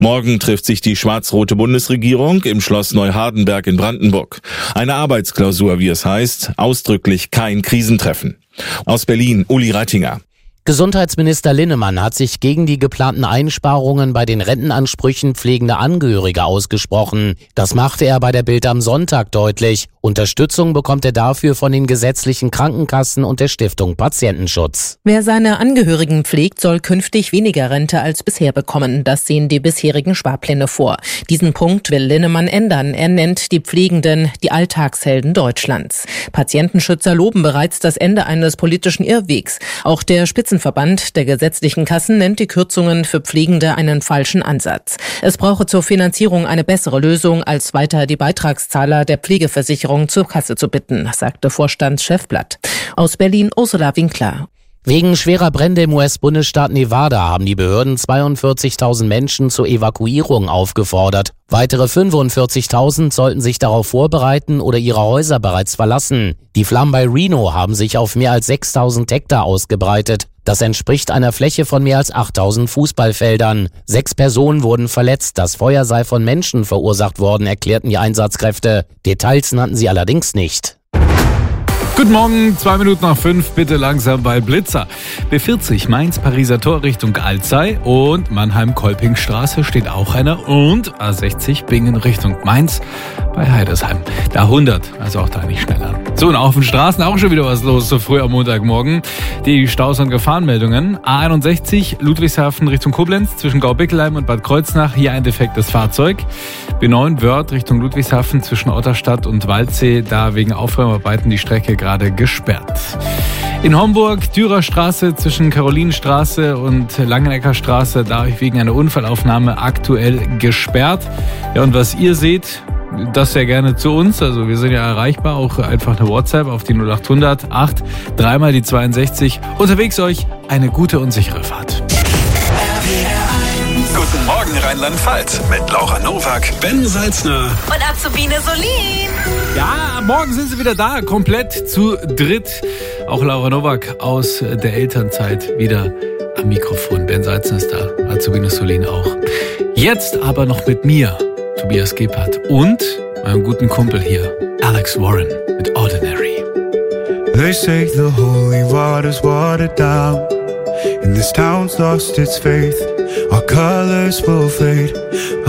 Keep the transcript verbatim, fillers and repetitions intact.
Morgen trifft sich die schwarz-rote Bundesregierung im Schloss Neuhardenberg in Brandenburg. Eine Arbeitsklausur, wie es heißt, ausdrücklich kein Krisentreffen. Aus Berlin, Uli Reitinger. Gesundheitsminister Linnemann hat sich gegen die geplanten Einsparungen bei den Rentenansprüchen pflegender Angehörige ausgesprochen. Das machte er bei der Bild am Sonntag deutlich. Unterstützung bekommt er dafür von den gesetzlichen Krankenkassen und der Stiftung Patientenschutz. Wer seine Angehörigen pflegt, soll künftig weniger Rente als bisher bekommen. Das sehen die bisherigen Sparpläne vor. Diesen Punkt will Linnemann ändern. Er nennt die Pflegenden die Alltagshelden Deutschlands. Patientenschützer loben bereits das Ende eines politischen Irrwegs. Auch der Spitzenverband der gesetzlichen Kassen nennt die Kürzungen für Pflegende einen falschen Ansatz. Es brauche zur Finanzierung eine bessere Lösung, als weiter die Beitragszahler der Pflegeversicherung zur Kasse zu bitten, sagte Vorstandschef Blatt. Aus Berlin Ursula Winkler. Wegen schwerer Brände im U S-Bundesstaat Nevada haben die Behörden zweiundvierzigtausend Menschen zur Evakuierung aufgefordert. Weitere fünfundvierzigtausend sollten sich darauf vorbereiten oder ihre Häuser bereits verlassen. Die Flammen bei Reno haben sich auf mehr als sechstausend Hektar ausgebreitet. Das entspricht einer Fläche von mehr als achttausend Fußballfeldern. Sechs Personen wurden verletzt. Das Feuer sei von Menschen verursacht worden, erklärten die Einsatzkräfte. Details nannten sie allerdings nicht. Guten Morgen, zwei Minuten nach fünf, bitte langsam bei Blitzer. B vierzig Mainz-Pariser Tor Richtung Alzey und Mannheim-Kolpingstraße steht auch einer und A sechzig Bingen Richtung Mainz bei Heidersheim. Da hundert, also auch da nicht schneller. So, und auf den Straßen auch schon wieder was los, so früh am Montagmorgen. Die Staus- und Gefahrenmeldungen. A einundsechzig Ludwigshafen Richtung Koblenz zwischen Gaubickelheim und Bad Kreuznach, hier ein defektes Fahrzeug. B neun Wörth Richtung Ludwigshafen zwischen Otterstadt und Waldsee, da wegen Aufräumarbeiten die Strecke gerade gesperrt. In Homburg, Dürerstraße zwischen Karolinenstraße und Langeneckerstraße, da wegen einer Unfallaufnahme aktuell gesperrt. Ja, und was ihr seht, das sehr gerne zu uns. Also wir sind ja erreichbar, auch einfach eine WhatsApp auf die null acht hundert acht, dreimal die zweiundsechzig. Unterwegs euch eine gute und sichere Fahrt. Guten Morgen Rheinland-Pfalz mit Laura Nowak, Ben Salzner und Azubine Solin. Ja, morgen sind sie wieder da, komplett zu dritt. Auch Laura Nowak aus der Elternzeit wieder am Mikrofon. Ben Salzner ist da, Azubine Solin auch. Jetzt aber noch mit mir, Tobias Gebhardt und meinem guten Kumpel hier, Alex Warren mit Ordinary. They say the holy water's watered down, and this town's lost its faith. Our colors will fade.